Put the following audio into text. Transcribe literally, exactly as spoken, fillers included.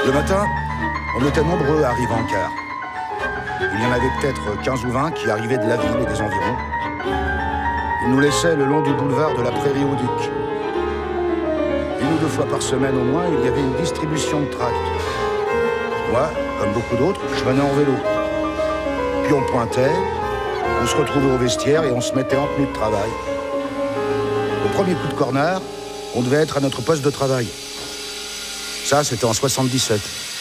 Le matin, on était nombreux à arriver en car. Il y en avait peut-être quinze ou vingt qui arrivaient de la ville et des environs. Ils nous laissaient le long du boulevard de la Prairie au Duc. Une ou deux fois par semaine au moins, il y avait une distribution de tracts. Moi, comme beaucoup d'autres, je venais en vélo. Puis on pointait, on se retrouvait au vestiaire et on se mettait en tenue de travail. Au premier coup de corner, on devait être à notre poste de travail. Ça, c'était en soixante-dix-sept.